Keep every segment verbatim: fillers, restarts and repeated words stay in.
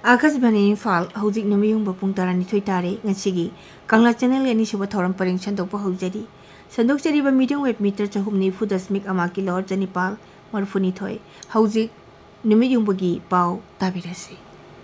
आकाशवाणी इम्फाल हौजिक नमयुंग बपुंग तारानिथोय तारे ngasiगी Kangla channel ani suba thoram paring chandokpa haujari sandok chariba medium wave meter chahum nifu dasmik ama kilohertz janipal marfuni thoi hauzik numiyung bagi pau tabirasi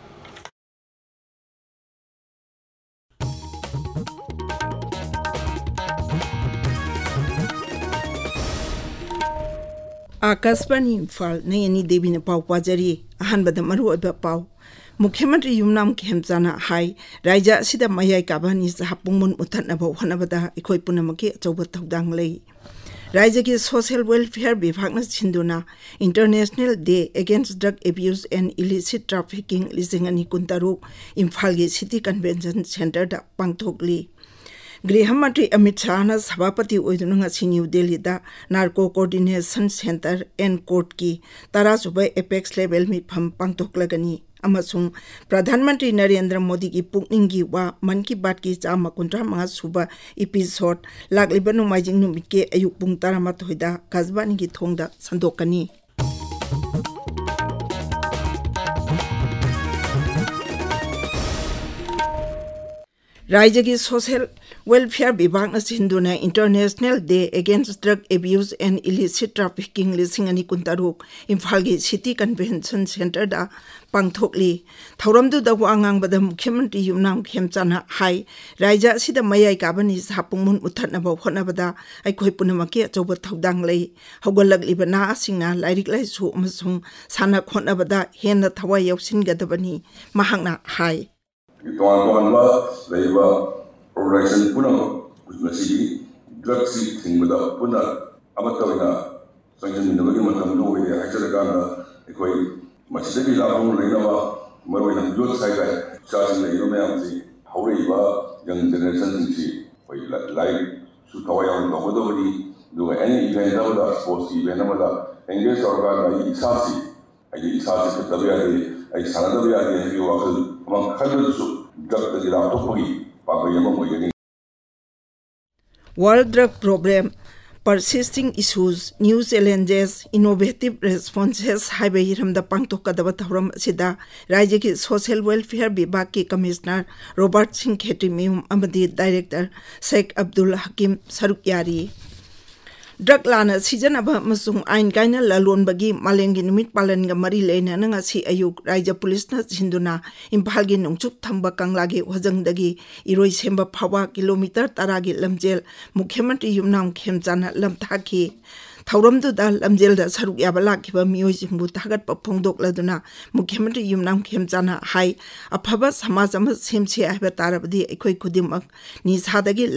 Akashvani Imphal नयनी देवी ने पाव पाजरी अहनबद मरु अबा पाव मुख्यमंत्री Yumnam खेमचाना high राज्य असिदा मयाई काबानी हापुंगमुन मुथनब होनबदा इखोय पुनमकी अचौब थौदांग लई राज्य की social welfare विभाग सिंधुना international day against drug abuse and illicit trafficking लिसिंग अनि कुंतरुक इम्फाल की सिटी कन्वेंशन सेंटर दा पांगथोकली गृह मंत्री अमित शाह सभापति new Delhi narco coordination centre and court की तरासुब एपेक्स लेवल मिफम पांगथोकलगनी प्रधानमंत्री नरेंद्र मोदी की पुकनिंग की वा मन की बात की चाम कुंट्रा मंगा सुब एपिसोड लाग नोमाइजिंग नुमित के अयुक पुंग तरामाथोइदा काजबानी की थोंगदा संदोकनी राज्य की सोशल वेलफेयर विभाग सिंधुना international day against drug abuse and illicit trafficking लिसिंग अनि कुंतरुक इम्फाल की सिटी कन्वेंशन सेंटर दा पांगथोकली थौरमदुदा वांगांगबद मुख्यमंत्री युमनाम खेमचाना हाई राज्य असिदा मयाई काबनी हापुंगमुन उथनब होनबदा अखोय पुनमकी अचौब थौदांग लई हौगलगलिब नासिंगना लाइरिक लाइसु अमसुंग साना खोनबदा हेन थवा यौसिनगदबनी महांगना high organization puna masigi drugs thingda puna amatawina sanjin minabagi matam lo we hajara gana ekoi masigi labong leinawa marwina youth side charge le yo mayam ji hawriba young generation ji oi live su tawaya on do do do any event da sports event da engage organ ai isasi ai isasi tabiya de ai sanada biya de yo akal amang khadu su drug da ila topagi World Drug Problem, Persisting Issues, New Challenges, Innovative Responses highway हिरमदा पांगथोकदब थौरम सिदा राज्य की social welfare विभाग के commissioner Robert Singh खेट्रीमियुम अमदी director Sheikh Abdul हकीम सरुक यारी drug लाना season अब मसुंग आइन काइना ललोनबगी मालेंगी नुमित पालनगा मरी लेना ngasi अयुक राज्य पुलिस न सिंधुना इम्फाल गी नोंचुक थंबा कंगलागी हजंगदगी इरोय सेंबा फावा किलोमीटर तरागी लमजेल मुख्यमंत्री युमनाम खेमचाना लमथाखी थौरमदुदा लमजेलदा सरुक याबा लाखिबा मियोइसिंबु थागत फोंदोकलदुना मुख्यमंत्री युमनाम खेमचाना हाई अफबा समाज अमा सेमसे हाइबा तारबदी अखोय खुदिमक निसादगी